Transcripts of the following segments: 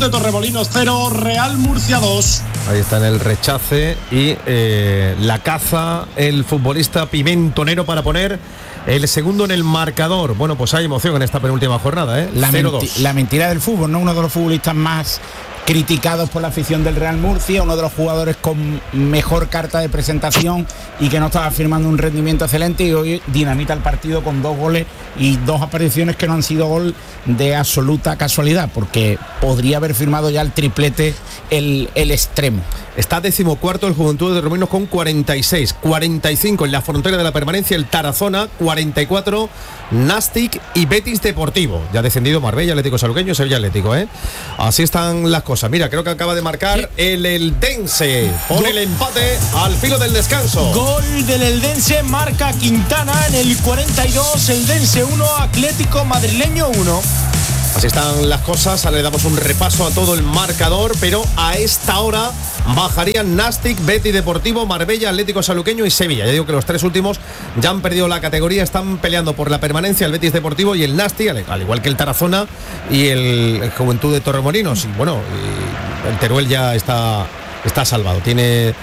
de Torremolinos 0, Real Murcia 2. Ahí está en el rechace y la caza el futbolista pimentonero para poner el segundo en el marcador. Bueno, pues hay emoción en esta penúltima jornada, ¿eh? La mentira del fútbol, ¿no? Uno de los futbolistas más criticados por la afición del Real Murcia, uno de los jugadores con mejor carta de presentación y que no estaba firmando un rendimiento excelente, y hoy dinamita el partido con 2 goles y 2 apariciones que no han sido gol de absoluta casualidad, porque podría haber firmado ya el triplete el extremo. Está 14º el Juventud de Torremolinos con 46, 45 en la frontera de la permanencia el Tarazona, 44 Nastic y Betis Deportivo. Ya ha descendido Marbella, Atlético Sanluqueño, Sevilla Atlético, ¿eh? Así están las cosas. Mira, creo que acaba de marcar el Eldense. Pone el empate al filo del descanso. Gol del Eldense, marca Quintana en el 42, Eldense 1, Atlético Madrileño 1. Así están las cosas, ahora le damos un repaso a todo el marcador, pero a esta hora bajarían Nastic, Betis Deportivo, Marbella, Atlético Sanluqueño y Sevilla. Ya digo que los 3 últimos ya han perdido la categoría, están peleando por la permanencia el Betis Deportivo y el Nastic, al igual que el Tarazona y el Juventud de Torremolinos. Y bueno, el Teruel ya está salvado, tiene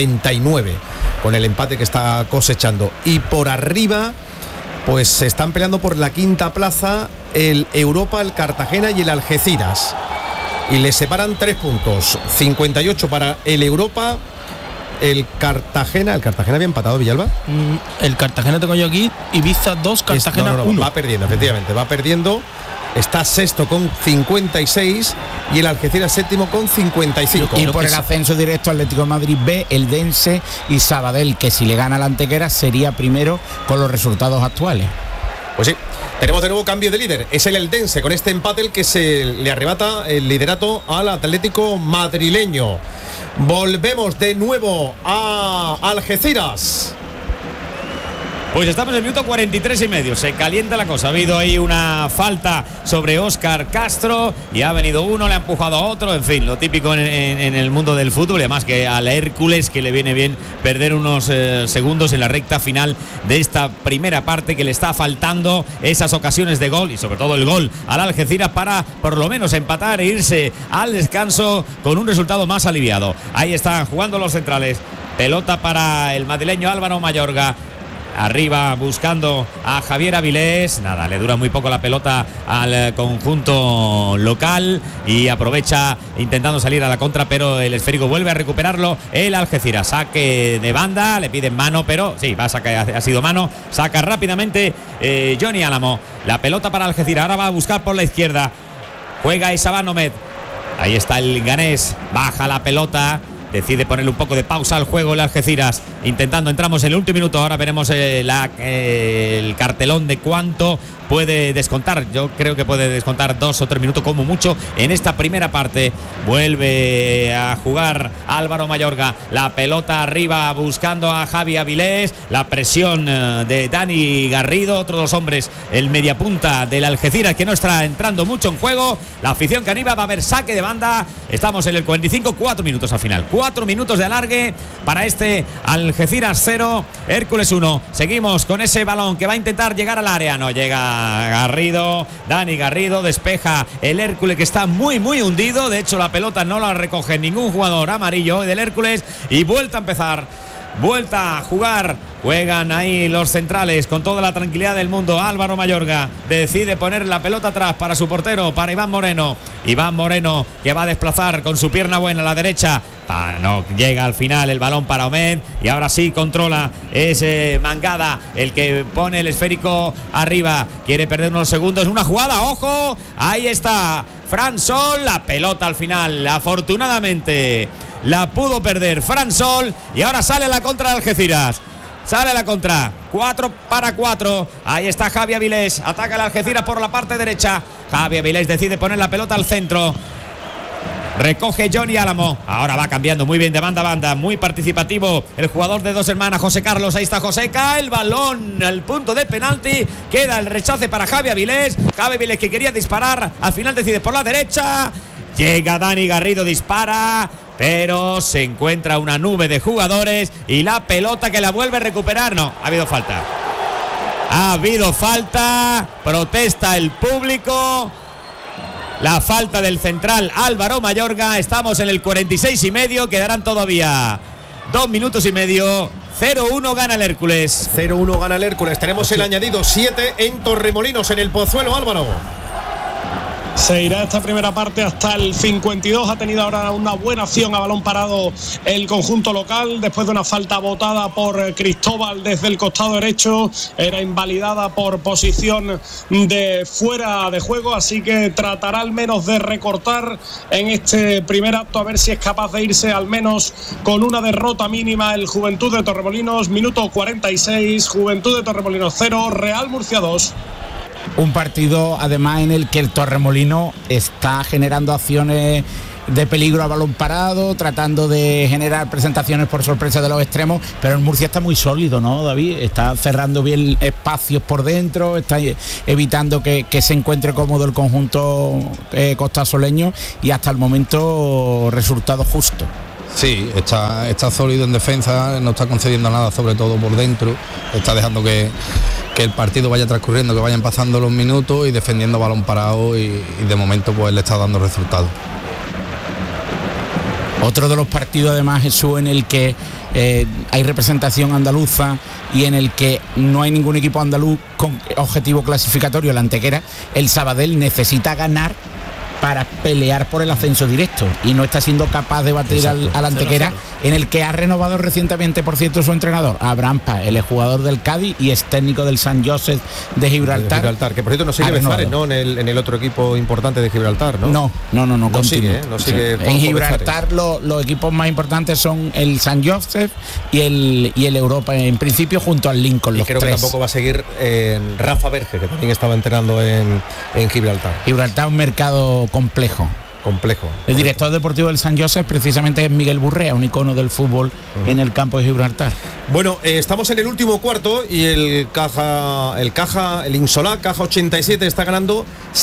49 con el empate que está cosechando. Y por arriba, pues se están peleando por la 5ª plaza el Europa, el Cartagena y el Algeciras. Y les separan 3 puntos. 58 para el Europa, el Cartagena. ¿El Cartagena había empatado, Villalba? El Cartagena tengo yo aquí, Ibiza 2, Cartagena 1. Va perdiendo, efectivamente, va perdiendo. Está sexto con 56 y el Algeciras séptimo con 55. Y por el ascenso directo Atlético de Madrid B, Eldense y Sabadell, que si le gana a la Antequera sería primero con los resultados actuales. Pues sí, tenemos de nuevo cambio de líder. Es el Eldense con este empate el que se le arrebata el liderato al Atlético madrileño. Volvemos de nuevo a Algeciras. Pues estamos en el minuto 43 y medio. Se calienta la cosa. Ha habido ahí una falta sobre Óscar Castro y ha venido uno, le ha empujado a otro. En fin, lo típico en el mundo del fútbol. Y además que al Hércules, que le viene bien perder unos segundos en la recta final de esta primera parte, que le está faltando esas ocasiones de gol y sobre todo el gol al Algeciras para por lo menos empatar e irse al descanso con un resultado más aliviado. Ahí están jugando los centrales. Pelota para el madrileño Álvaro Mayorga. Arriba buscando a Javier Avilés. Nada, le dura muy poco la pelota al conjunto local y aprovecha intentando salir a la contra, pero el esférico vuelve a recuperarlo el Algeciras. Saque de banda, le piden mano, pero sí, ha sido mano. Saca rápidamente Johnny Álamo. La pelota para Algeciras, ahora va a buscar por la izquierda. Juega Isabán Nomed. Ahí está el ganés, baja la pelota. Decide ponerle un poco de pausa al juego el Algeciras, intentando, entramos en el último minuto, ahora veremos el cartelón de cuánto puede descontar. Yo creo que puede descontar 2 o 3 minutos como mucho en esta primera parte. Vuelve a jugar Álvaro Mayorga, la pelota arriba buscando a Javi Avilés, la presión de Dani Garrido, otro de los hombres, el mediapunta del Algeciras, que no está entrando mucho en juego. La afición caníbal, va a haber saque de banda. Estamos en el 45, 4 minutos al final, 4 minutos de alargue para este Algeciras 0, Hércules 1. Seguimos con ese balón que va a intentar llegar al área, no llega Garrido, Dani Garrido, despeja el Hércules, que está muy hundido. De hecho, la pelota no la recoge ningún jugador amarillo del Hércules y vuelta a empezar, vuelta a jugar. Juegan ahí los centrales con toda la tranquilidad del mundo. Álvaro Mayorga decide poner la pelota atrás para su portero, para Iván Moreno. Iván Moreno, que va a desplazar con su pierna buena a la derecha. No llega al final el balón para Omed. Y ahora sí controla ese Mangada, el que pone el esférico arriba. Quiere perder unos segundos. Una jugada, ojo. Ahí está Fran Sol. La pelota al final, afortunadamente, la pudo perder Fran Sol. Y ahora sale a la contra de Algeciras. Sale a la contra, 4-4. Ahí está Javi Avilés. Ataca el Algeciras por la parte derecha. Javi Avilés decide poner la pelota al centro. Recoge Johnny Álamo. Ahora va cambiando muy bien de banda a banda. Muy participativo el jugador de Dos Hermanas, José Carlos. Ahí está Joseca. El balón al punto de penalti. Queda el rechace para Javi Avilés. Javi Avilés, que quería disparar, al final decide por la derecha. Llega Dani Garrido, dispara, pero se encuentra una nube de jugadores y la pelota que la vuelve a recuperar. No, ha habido falta. Ha habido falta. Protesta el público. la falta del central Álvaro Mayorga. Estamos en el 46,5, quedarán todavía 2 minutos y medio. 0-1 gana el Hércules. 0-1 gana el Hércules. Tenemos el añadido 7 en Torremolinos, en el Pozuelo, Álvaro. Se irá esta primera parte hasta el 52. Ha tenido ahora una buena acción a balón parado el conjunto local, después de una falta botada por Cristóbal desde el costado derecho. Era invalidada por posición de fuera de juego, así que tratará al menos de recortar en este primer acto, a ver si es capaz de irse al menos con una derrota mínima el Juventud de Torremolinos. Minuto 46, Juventud de Torremolinos 0, Real Murcia 2. Un partido además en el que el Torremolinos está generando acciones de peligro a balón parado, tratando de generar presentaciones por sorpresa de los extremos, pero el Murcia está muy sólido, ¿no, David? Está cerrando bien espacios por dentro, está evitando que se encuentre cómodo el conjunto costasoleño, y hasta el momento resultado justo. Sí, está sólido en defensa, no está concediendo nada, sobre todo por dentro, está dejando que el partido vaya transcurriendo, que vayan pasando los minutos y defendiendo balón parado, y de momento pues le está dando resultados. Otro de los partidos además, Jesús, en el que hay representación andaluza y en el que no hay ningún equipo andaluz con objetivo clasificatorio, la Antequera. El Sabadell necesita ganar para pelear por el ascenso directo y no está siendo capaz de batir al Antequera, en el que ha renovado recientemente, por cierto, su entrenador, Abraham Paz. Él es jugador del Cádiz y es técnico del San Joseph de Gibraltar. Que por cierto no sigue Bezares, ¿no? En el otro equipo importante de Gibraltar, ¿no? No sigue, sí. En Gibraltar los equipos más importantes son el San Joseph y el Europa, en principio, junto al Lincoln. Y los creo tres. Que tampoco va a seguir Rafa Berge, que también estaba entrenando en Gibraltar. Gibraltar es un mercado complejo. El director deportivo del San Joseph precisamente es Miguel Burrea, un icono del fútbol en el campo de Gibraltar. Bueno, estamos en el último cuarto y el Insolá, Caja 87, está ganando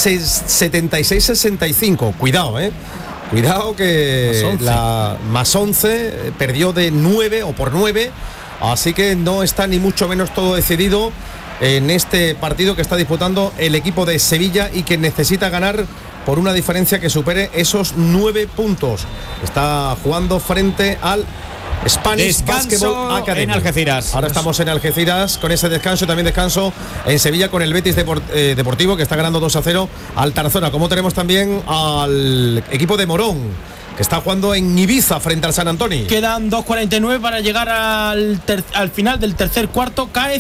76-65. Cuidado, cuidado que la más 11 perdió de 9 o por 9, así que no está ni mucho menos todo decidido en este partido que está disputando el equipo de Sevilla y que necesita ganar por una diferencia que supere esos 9 puntos. Está jugando frente al Spanish Basketball Academy en Algeciras. Ahora estamos en Algeciras con ese descanso, y también descanso en Sevilla con el Betis Deportivo, que está ganando 2-0 al Tarazona. Como tenemos también al equipo de Morón, que está jugando en Ibiza frente al San Antonio. Quedan 2:49 para llegar al final del tercer cuarto. Cae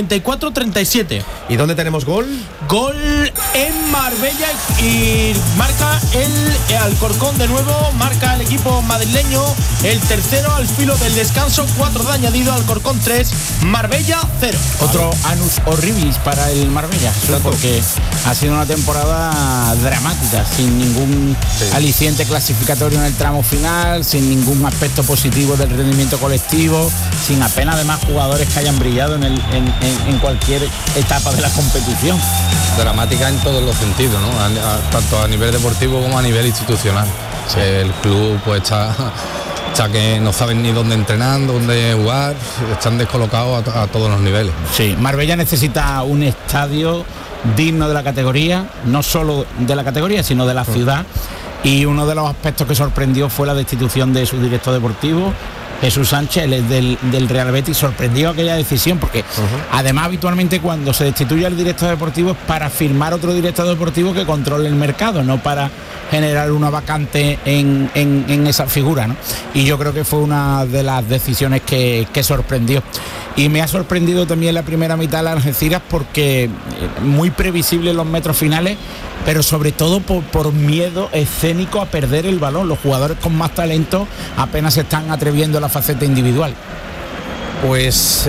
54-37. ¿Y dónde tenemos gol? Gol en Marbella y marca el Alcorcón de nuevo. Marca el equipo madrileño el tercero al filo del descanso. 4 de añadido, Alcorcón 3, Marbella 0. Otro anus horribilis para el Marbella, porque ha sido una temporada dramática, sin ningún aliciente clasificatorio en el tramo final, sin ningún aspecto positivo del rendimiento colectivo, sin apenas además jugadores que hayan brillado en cualquier etapa de la competición. Dramática en todos los sentidos, ¿no? Tanto a nivel deportivo como a nivel institucional. Sí. El club pues está que no saben ni dónde entrenar, dónde jugar, están descolocados a todos los niveles. Sí, Marbella necesita un estadio digno de la categoría, no solo de la categoría, sino de la ciudad. Y uno de los aspectos que sorprendió fue la destitución de su director deportivo, Jesús Sánchez, él es del Real Betis. Sorprendió aquella decisión porque además habitualmente cuando se destituye al director deportivo es para firmar otro director deportivo que controle el mercado, no para generar una vacante en esa figura, ¿no? Y yo creo que fue una de las decisiones que sorprendió. Y me ha sorprendido también la primera mitad de la Algeciras, porque muy previsible en los metros finales, pero sobre todo por miedo escénico a perder el balón. Los jugadores con más talento apenas se están atreviendo a la faceta individual. Pues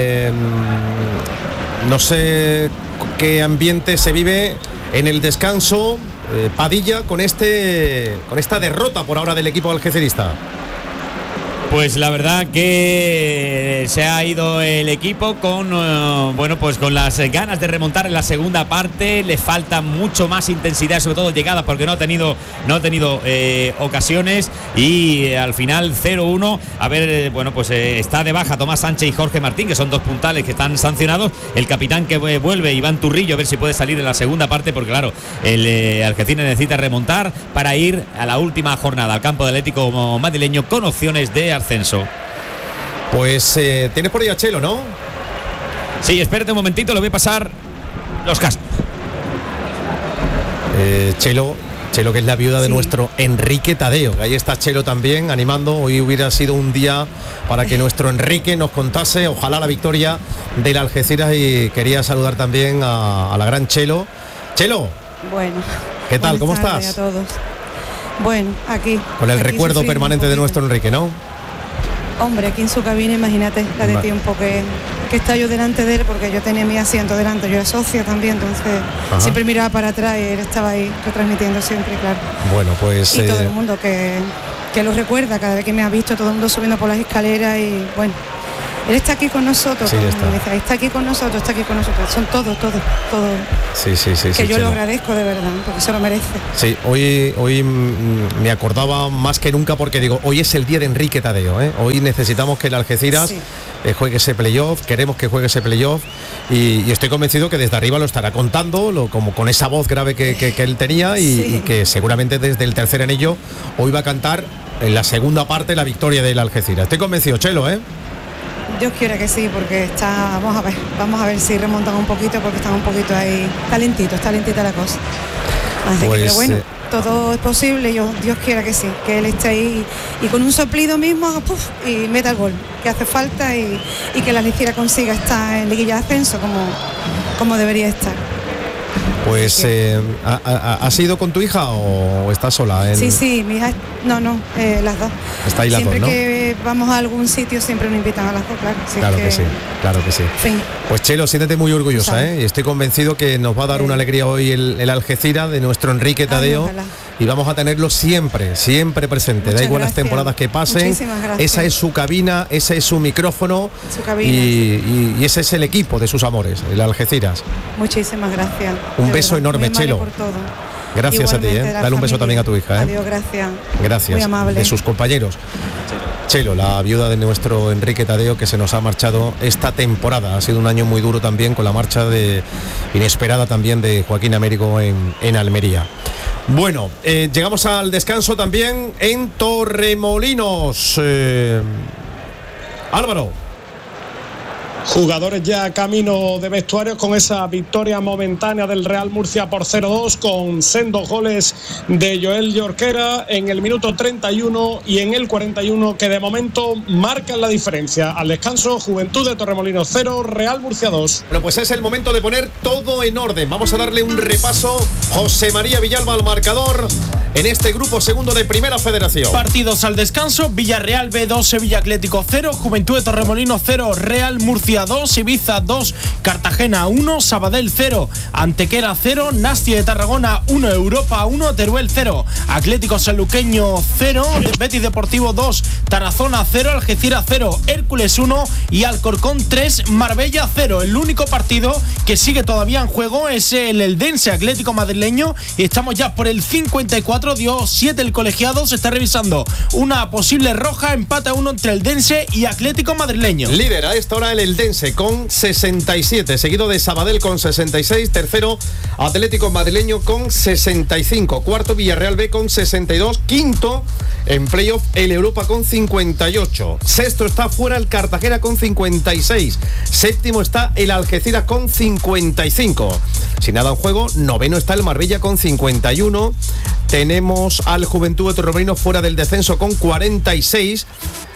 no sé qué ambiente se vive en el descanso, Padilla, con esta derrota por ahora del equipo algecirista. Pues la verdad que se ha ido el equipo con pues con las ganas de remontar en la segunda parte. Le falta mucho más intensidad, sobre todo llegadas, porque no ha tenido ocasiones, y al final 0-1. A ver, está de baja Tomás Sánchez y Jorge Martín, que son dos puntales que están sancionados. El capitán que vuelve, Iván Turrillo, a ver si puede salir en la segunda parte, porque claro, el Algeciras necesita remontar para ir a la última jornada al campo del Atlético madrileño con opciones de ascenso. Pues tienes por ahí a Chelo, ¿no? Sí, espérate un momentito, le voy a pasar los cascos. Chelo, que es la viuda de nuestro Enrique Tadeo. Ahí está Chelo también animando. Hoy hubiera sido un día para que nuestro Enrique nos contase, ojalá, la victoria del Algeciras, y quería saludar también a la gran Chelo. Chelo. Bueno. ¿Qué tal? ¿Cómo estás? A todos. Bueno, aquí. Con el recuerdo permanente de nuestro Enrique, ¿no? Hombre, aquí en su cabina, imagínate la de tiempo que está yo delante de él, porque yo tenía mi asiento delante, yo era socia también, entonces siempre miraba para atrás y él estaba ahí retransmitiendo siempre, claro. Bueno, pues... Y todo el mundo que lo recuerda, cada vez que me ha visto, todo el mundo subiendo por las escaleras, y bueno, él está aquí con nosotros, sí, está aquí con nosotros, son todos. Sí, que yo lo agradezco de verdad, porque se lo merece. Sí, hoy me acordaba más que nunca, porque digo, hoy es el día de Enrique Tadeo, ¿eh? Hoy necesitamos que el Algeciras juegue ese playoff, queremos que juegue ese playoff, y estoy convencido que desde arriba lo estará contando, como con esa voz grave que él tenía, y que seguramente desde el tercer anillo hoy va a cantar en la segunda parte la victoria del Algeciras. Estoy convencido, Chelo, ¿eh? Dios quiera que sí, porque vamos a ver si remontan un poquito, porque están un poquito ahí calentita la cosa. Así pues, que, pero bueno, todo es posible, Dios quiera que sí, que él esté ahí y con un soplido mismo, y meta el gol que hace falta, y que la Algeciras consiga estar en liguilla de ascenso como debería estar. Pues, ¿has ido con tu hija o estás sola? Sí, mi hija, no, las dos. Está ahí las siempre dos, ¿no? Que vamos a algún sitio siempre nos invitan a las dos, claro. Claro que sí. Fin. Pues Chelo, siéntete muy orgullosa, ¿eh? Y estoy convencido que nos va a dar una alegría hoy el Algeciras de nuestro Enrique Tadeo. Y vamos a tenerlo siempre presente. Muchas da igual las gracias. temporadas que pasen. Muchísimas gracias. Esa es su cabina, ese es su micrófono. Y ese es el equipo de sus amores, el Algeciras. Muchísimas gracias. Un beso enorme, Chelo. Por todo. Gracias. Igualmente a ti, ¿eh? Dale un beso también a tu hija, ¿eh? Adiós, gracias. Gracias. Muy amable. De sus compañeros. Chelo, la viuda de nuestro Enrique Tadeo, que se nos ha marchado esta temporada. Ha sido un año muy duro también, con la marcha inesperada también de Joaquín Américo en Almería. Bueno, llegamos al descanso también en Torremolinos. Álvaro. Jugadores ya camino de vestuarios con esa victoria momentánea del Real Murcia por 0-2, con sendos goles de Joel Jorquera en el minuto 31 y en el 41, que de momento marcan la diferencia. Al descanso, Juventud de Torremolinos 0, Real Murcia 2. Bueno, pues es el momento de poner todo en orden. Vamos a darle un repaso. José María Villalba al marcador en este grupo segundo de Primera Federación. Partidos al descanso: Villarreal B2, Sevilla Atlético 0, Juventud de Torremolinos 0, Real Murcia 2, Ibiza 2, Cartagena 1, Sabadell 0, Antequera 0, Nasti de Tarragona 1, Europa 1, Teruel 0, Atlético Sanluqueño 0, Betis Deportivo 2, Tarazona 0, Algeciras 0, Hércules 1 y Alcorcón 3, Marbella 0. El único partido que sigue todavía en juego es el Eldense Atlético Madrileño, y estamos ya por el 54, dio 7 el colegiado. Se está revisando una posible roja, empate a 1 entre Eldense y Atlético Madrileño. Líder a esta hora el Eldense con 67, seguido de Sabadell con 66, tercero Atlético Madrileño con 65, cuarto Villarreal B con 62, quinto en playoff el Europa con 58, sexto está fuera el Cartagena con 56, séptimo está el Algeciras con 55, sin nada en juego, noveno está el Marbella con 51, tenemos al Juventud de Torremolinos fuera del descenso con 46,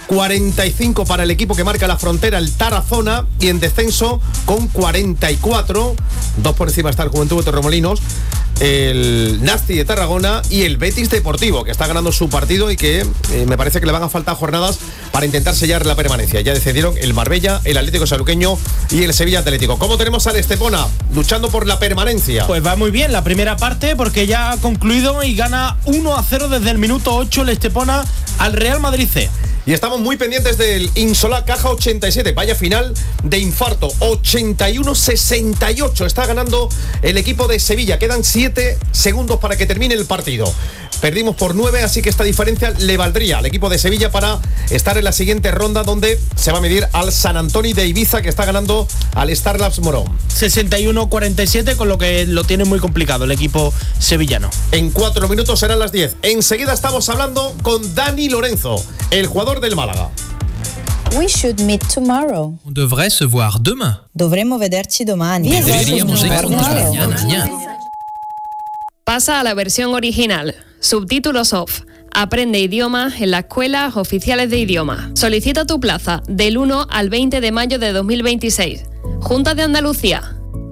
45 para el equipo que marca la frontera, el Tarazona, y en descenso con 44, dos por encima está el Juventud de Torremolinos, el Nasti de Tarragona y el Betis Deportivo, que está ganando su partido y que me parece que le van a faltar jornadas para intentar sellar la permanencia. Ya decidieron el Marbella, el Atlético Sanluqueño y el Sevilla Atlético. ¿Cómo tenemos al Estepona luchando por la permanencia? Pues va muy bien la primera parte, porque ya ha concluido y gana 1-0 desde el minuto 8 el Estepona al Real Madrid C. Y estamos muy pendientes del Insolá Caja 87. Vaya final de infarto. 81-68. Está ganando el equipo de Sevilla. Quedan 7 segundos para que termine el partido. Perdimos por 9, así que esta diferencia le valdría al equipo de Sevilla para estar en la siguiente ronda, donde se va a medir al San Antonio de Ibiza, que está ganando al Star Labs Morón. 61-47, con lo que lo tiene muy complicado el equipo sevillano. En 4 minutos serán las 10. Enseguida estamos hablando con Dani Lorenzo, el jugador del Málaga. We should meet tomorrow. On devrait se voir demain. Dovremmo vederci domani. Deberíamos vernos mañana. Pasa a la versión original. Subtítulos off. Aprende idiomas en las escuelas oficiales de idioma. Solicita tu plaza del 1 al 20 de mayo de 2026. Junta de Andalucía.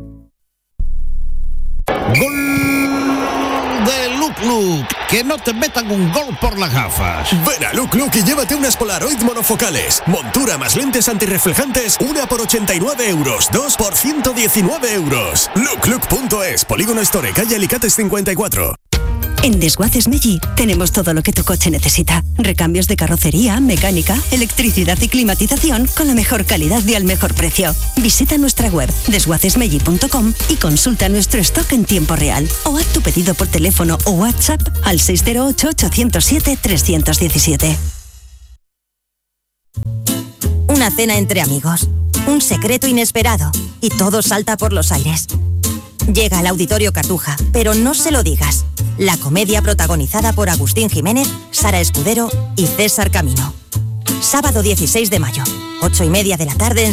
Gol de Luc Luc. Que no te metan un gol por las gafas. Ven a Luc Luc y llévate unas Polaroid monofocales. Montura más lentes antirreflejantes, una por 89 euros, 2 por 119 euros. LucLuc.es, Polígono Store, calle Alicates 54. En Desguaces Meggi tenemos todo lo que tu coche necesita. Recambios de carrocería, mecánica, electricidad y climatización con la mejor calidad y al mejor precio. Visita nuestra web desguacesmeggi.com y consulta nuestro stock en tiempo real. O haz tu pedido por teléfono o WhatsApp al 608-807-317. Una cena entre amigos, un secreto inesperado y todo salta por los aires. Llega al Auditorio Cartuja, pero no se lo digas. La comedia protagonizada por Agustín Jiménez, Sara Escudero y César Camino. Sábado 16 de mayo, 8:30 de la tarde en